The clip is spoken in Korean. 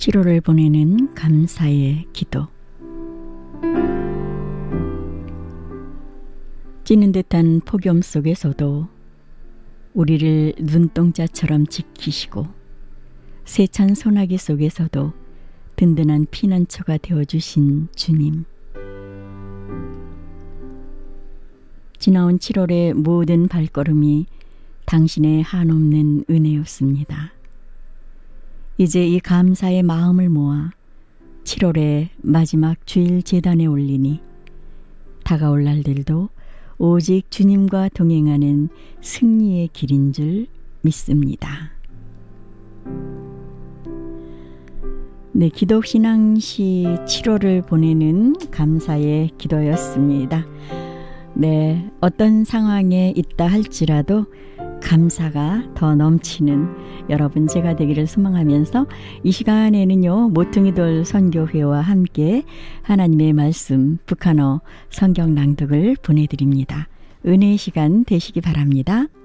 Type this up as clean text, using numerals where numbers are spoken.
7월을 보내는 감사의 기도. 찌는 듯한 폭염 속에서도 우리를 눈동자처럼 지키시고 세찬 소나기 속에서도 든든한 피난처가 되어주신 주님. 지나온 7월의 모든 발걸음이 당신의 한없는 은혜였습니다. 이제 이 감사의 마음을 모아 7월의 마지막 주일 제단에 올리니 다가올 날들도 오직 주님과 동행하는 승리의 길인 줄 믿습니다. 네, 기독신앙시 7월을 보내는 감사의 기도였습니다. 네, 어떤 상황에 있다 할지라도 감사가 더 넘치는 여러분 제가 되기를 소망하면서 이 시간에는요, 모퉁이돌 선교회와 함께 하나님의 말씀 북한어 성경 낭독을 보내드립니다. 은혜의 시간 되시기 바랍니다.